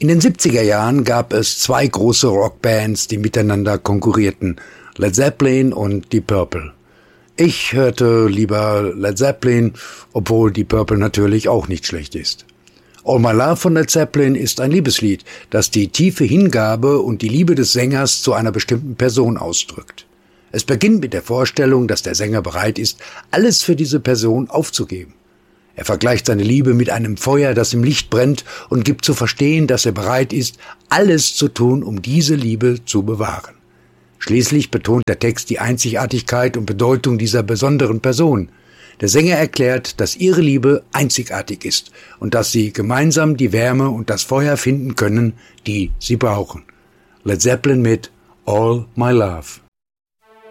In den 70er Jahren gab es zwei große Rockbands, die miteinander konkurrierten, Led Zeppelin und Deep Purple. Ich hörte lieber Led Zeppelin, obwohl Deep Purple natürlich auch nicht schlecht ist. All My Love von Led Zeppelin ist ein Liebeslied, das die tiefe Hingabe und die Liebe des Sängers zu einer bestimmten Person ausdrückt. Es beginnt mit der Vorstellung, dass der Sänger bereit ist, alles für diese Person aufzugeben. Er vergleicht seine Liebe mit einem Feuer, das im Licht brennt, und gibt zu verstehen, dass er bereit ist, alles zu tun, um diese Liebe zu bewahren. Schließlich betont der Text die Einzigartigkeit und Bedeutung dieser besonderen Person. Der Sänger erklärt, dass ihre Liebe einzigartig ist und dass sie gemeinsam die Wärme und das Feuer finden können, die sie brauchen. Led Zeppelin mit All My Love.